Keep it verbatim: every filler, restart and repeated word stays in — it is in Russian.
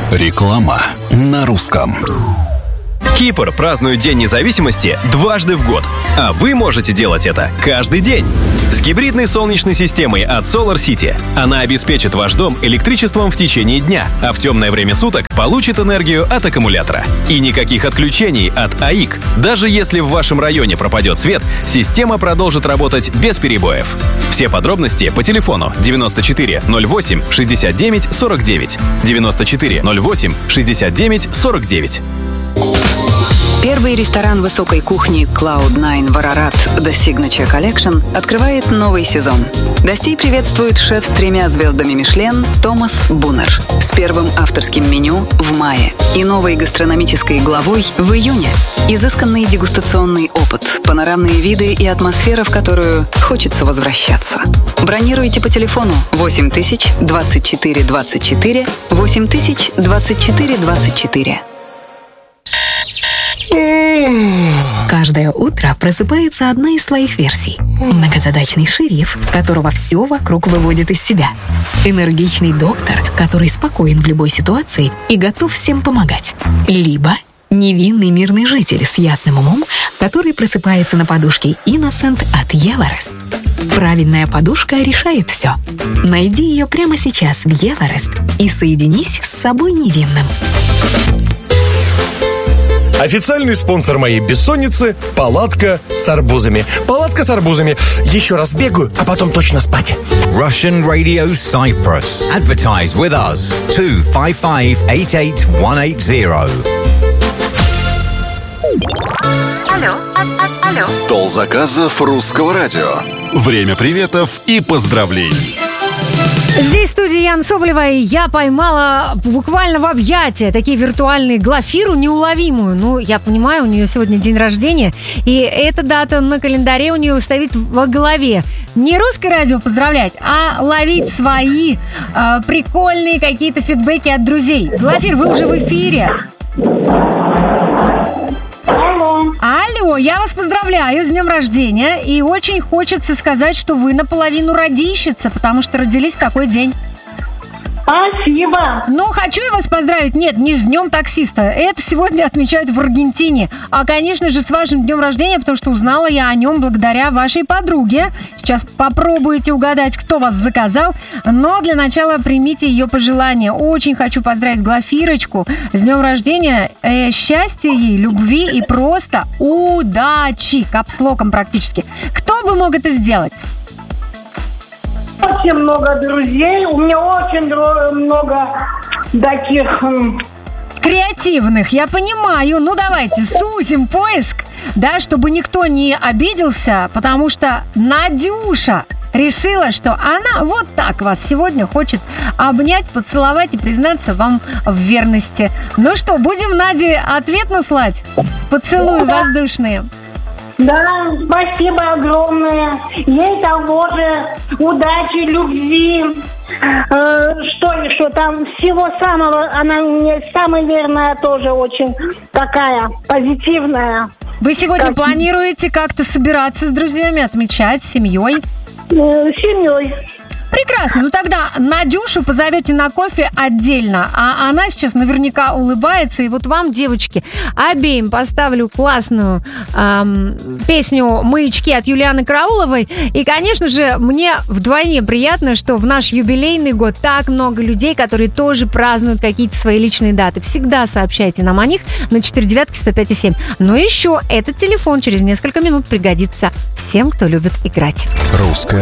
Реклама на русском. Кипр празднует День независимости дважды в год, а вы можете делать это каждый день. С гибридной солнечной системой от Solar City она обеспечит ваш дом электричеством в течение дня, а в темное время суток получит энергию от аккумулятора. И никаких отключений от АИК. Даже если в вашем районе пропадет свет, система продолжит работать без перебоев. Все подробности по телефону девяносто четыре ноль восемь шестьдесят девять сорок девять. девяносто четыре ноль восемь шестьдесят девять сорок девять. Первый ресторан высокой кухни клауд найн в Ararat The Signature Collection открывает новый сезон. Гостей приветствует шеф с тремя звездами Мишлен Томас Буннер с первым авторским меню в мае и новой гастрономической главой в июне. Изысканный дегустационный опыт, панорамные виды и атмосфера, в которую хочется возвращаться. Бронируйте по телефону восемь тысяч двадцать четыре двадцать четыре восемь тысяч двадцать четыре двадцать четыре. Каждое утро просыпается одна из твоих версий. Многозадачный шериф, которого все вокруг выводит из себя. Энергичный доктор, который спокоен в любой ситуации и готов всем помогать. Либо невинный мирный житель с ясным умом, который просыпается на подушке Innocent от Everest. Правильная подушка решает все. Найди ее прямо сейчас в Everest и соединись с собой невинным. Официальный спонсор моей бессонницы – палатка с арбузами. Палатка с арбузами. Еще раз бегаю, а потом точно спать. Russian Radio Cyprus. Advertise with us. two five five eight eight one eight zero. Алло, а- а- алло. Стол заказов русского радио. Время приветов и поздравлений. Здесь в студии Яна Соболева, и я поймала буквально в объятия такие виртуальные Глафиру неуловимую. Ну, я понимаю, у нее сегодня день рождения, и эта дата на календаре у нее стоит во голове. Не русское радио поздравлять, а ловить свои э, прикольные какие-то фидбэки от друзей. Глафир, вы уже в эфире. Алло. Алло, я вас поздравляю с днем рождения. И очень хочется сказать, что вы наполовину радищица, потому что родились в какой день? Спасибо. Но хочу я вас поздравить, нет, не с днем таксиста. Это сегодня отмечают в Аргентине. А, конечно же, с вашим днем рождения, потому что узнала я о нем благодаря вашей подруге. Сейчас попробуете угадать, кто вас заказал. Но для начала примите ее пожелания. Очень хочу поздравить Глафирочку с днем рождения. Э, счастья ей, любви и просто удачи. Капслоком практически. Кто бы мог это сделать? Очень много друзей. У меня очень дро- много таких... м, Креативных, я понимаю. Ну, давайте сузим поиск, да, чтобы никто не обиделся, потому что Надюша решила, что она вот так вас сегодня хочет обнять, поцеловать и признаться вам в верности. Ну что, будем Наде ответно слать? Поцелуи воздушные. Да, спасибо огромное. Ей того же удачи, любви. Э, что еще там, всего самого. Она мне самая верная тоже очень такая позитивная. Вы сегодня Как- планируете как-то собираться с друзьями, отмечать с семьей? Э, семьей. Прекрасно. Ну тогда Надюшу позовете на кофе отдельно. А она сейчас наверняка улыбается. И вот вам, девочки, обеим поставлю классную эм, песню «Маячки» от Юлианы Карауловой. И, конечно же, мне вдвойне приятно, что в наш юбилейный год так много людей, которые тоже празднуют какие-то свои личные даты. Всегда сообщайте нам о них на четыре девятки сто пять и семь. Но еще этот телефон через несколько минут пригодится всем, кто любит играть. Русское